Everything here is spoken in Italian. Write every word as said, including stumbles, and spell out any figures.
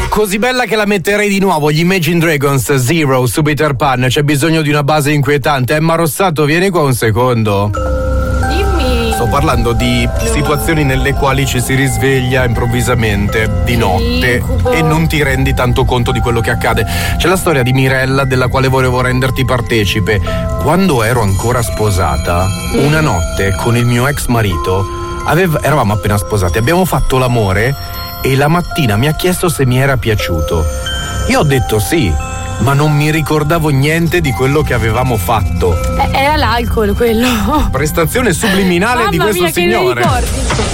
così bella che la metterei di nuovo. Gli Imagine Dragons, Zero su Peter Pan. C'è bisogno di una base inquietante. Emma Rossato, vieni qua un secondo. Dimmi. Sto parlando di situazioni nelle quali ci si risveglia improvvisamente di notte Incubo. e non ti rendi tanto conto di quello che accade. C'è la storia di Mirella della quale volevo renderti partecipe. Quando ero ancora sposata, Mm. una notte con il mio ex marito aveva- eravamo appena sposati, abbiamo fatto l'amore e la mattina mi ha chiesto se mi era piaciuto. Io ho detto sì, ma non mi ricordavo niente di quello che avevamo fatto. Eh, Era l'alcol quello. Prestazione subliminale di Mamma questo mia, che ne signore. ricordi?